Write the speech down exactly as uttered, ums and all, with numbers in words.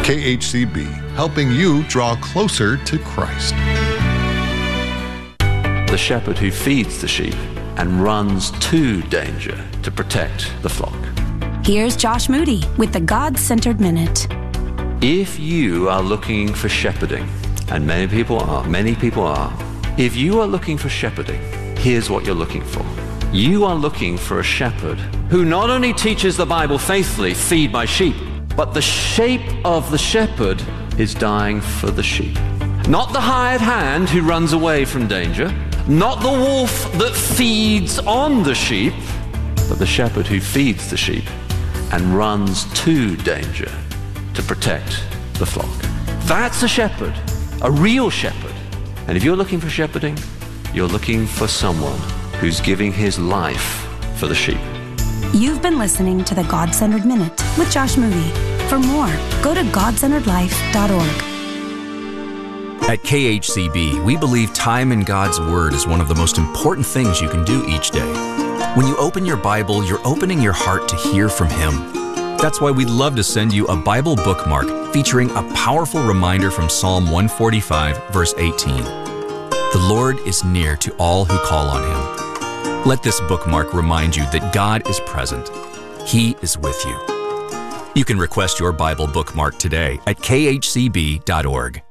K H C B, helping you draw closer to Christ. The shepherd who feeds the sheep and runs to danger to protect the flock. Here's Josh Moody with the God-Centered Minute. If you are looking for shepherding, and many people are, many people are, if you are looking for shepherding, here's what you're looking for. You are looking for a shepherd who not only teaches the Bible faithfully, feed my sheep, but the shape of the shepherd is dying for the sheep. Not the hired hand who runs away from danger, not the wolf that feeds on the sheep, but the shepherd who feeds the sheep and runs to danger to protect the flock. That's a shepherd, a real shepherd. And if you're looking for shepherding, you're looking for someone who's giving his life for the sheep. You've been listening to the God-Centered Minute with Josh Moody. For more, go to god centered life dot org. At K H C B, we believe time in God's Word is one of the most important things you can do each day. When you open your Bible, you're opening your heart to hear from Him. That's why we'd love to send you a Bible bookmark featuring a powerful reminder from Psalm one forty-five, verse eighteen. The Lord is near to all who call on Him. Let this bookmark remind you that God is present. He is with you. You can request your Bible bookmark today at k h c b dot org.